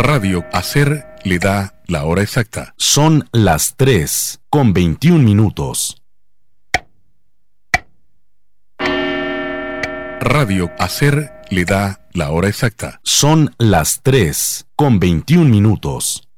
Radio Hacer le da la hora exacta. Son las 3:21. Radio Hacer le da la hora exacta. Son las 3:21.